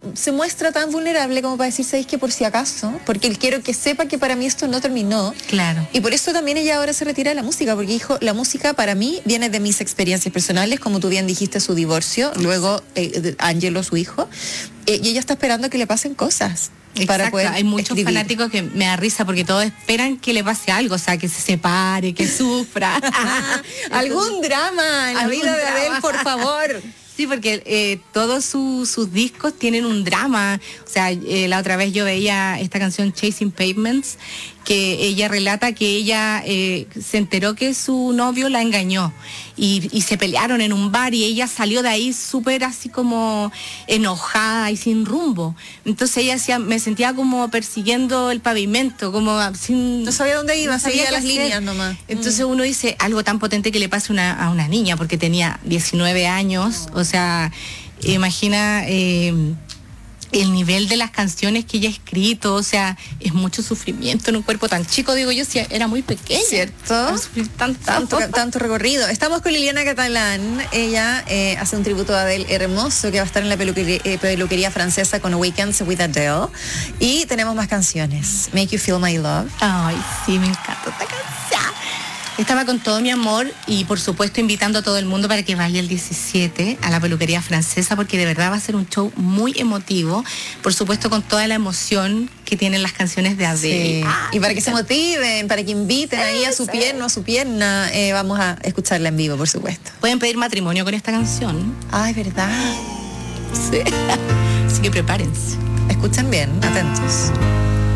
se muestra tan vulnerable como para decir, ¿sabéis que por si acaso? Porque quiero que sepa que para mí esto no terminó. Claro. Y por eso también ella ahora se retira de la música, porque dijo, la música para mí viene de mis experiencias personales, como tú bien dijiste, su divorcio, luego Angelo, su hijo, y ella está esperando que le pasen cosas. Exacto, para poder hay muchos escribir. fanáticos que me da risa porque todos esperan que le pase algo, o sea, que se separe, que sufra. Algún drama en la vida de Adele, por favor. Sí, porque todos sus discos tienen un drama. O sea, la otra vez yo veía esta canción Chasing Pavements, que ella relata que ella se enteró que su novio la engañó y se pelearon en un bar y ella salió de ahí súper así como enojada y sin rumbo. Entonces ella decía, me sentía como persiguiendo el pavimento, como sin... No sabía dónde iba, no sabía seguía qué las hacer. líneas nomás. Entonces uno dice, algo tan potente que le pase a una niña, porque tenía 19 años, o sea, imagina el nivel de las canciones que ella ha escrito, o sea, es mucho sufrimiento en un cuerpo tan chico, digo yo, si era muy pequeña. ¿Cierto? Sufrir Tanto recorrido. Estamos con Liliana Catalán, ella hace un tributo a Adele hermoso que va a estar en la peluquería francesa con Weekends with Adele, y tenemos más canciones. Make You Feel My Love. Ay, sí, me encanta esta canción. Estaba con todo mi amor y por supuesto invitando a todo el mundo para que vaya el 17 a la peluquería francesa, porque de verdad va a ser un show muy emotivo, por supuesto con toda la emoción que tienen las canciones de Adele. Sí. Y para que se motiven, para que inviten ahí a su pierna o a su pierna, vamos a escucharla en vivo, por supuesto. Pueden pedir matrimonio con esta canción. Ay, ¿verdad? Sí. Así que prepárense. Escuchen bien, atentos.